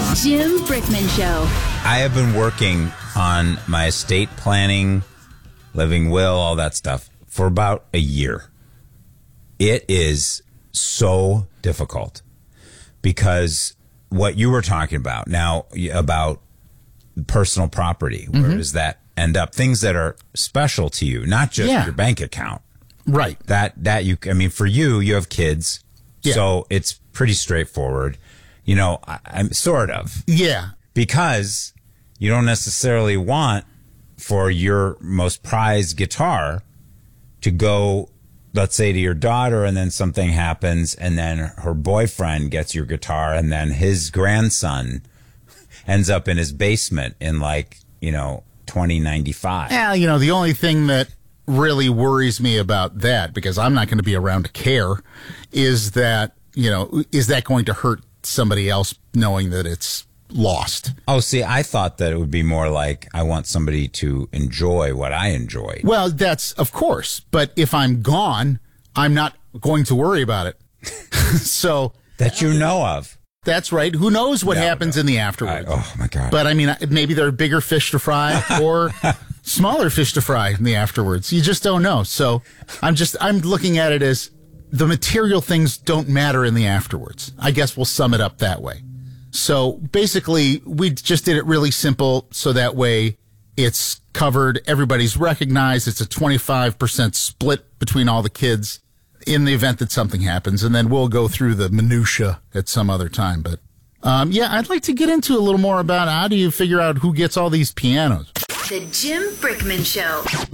Jim Brickman Show. I have been working on my estate planning, living will, all that stuff for about a year. It is so difficult because what you were talking about now about personal property, where does that end up? Things that are special to you, not just your bank account. Right. For you have kids, so it's pretty straightforward. I'm sort of. Yeah. Because you don't necessarily want for your most prized guitar to go, let's say, to your daughter, and then something happens, and then her boyfriend gets your guitar, and then his grandson ends up in his basement in 2095. Yeah, the only thing that really worries me about that, because I'm not going to be around to care, is that, is that going to hurt somebody else knowing that it's lost? Oh, see, I thought that it would be more like I want somebody to enjoy what I enjoy. Well, that's, of course. But if I'm gone, I'm not going to worry about it. So that you know of. That's right. Who knows what happens in the afterwards? Oh, my God. But, maybe there are bigger fish to fry or smaller fish to fry in the afterwards. You just don't know. So I'm looking at it as the material things don't matter in the afterwards. I guess we'll sum it up that way. So basically, we just did it really simple so that way it's covered. Everybody's recognized. It's a 25% split between all the kids in the event that something happens. And then we'll go through the minutia at some other time. But, I'd like to get into a little more about how do you figure out who gets all these pianos. The Jim Brickman Show.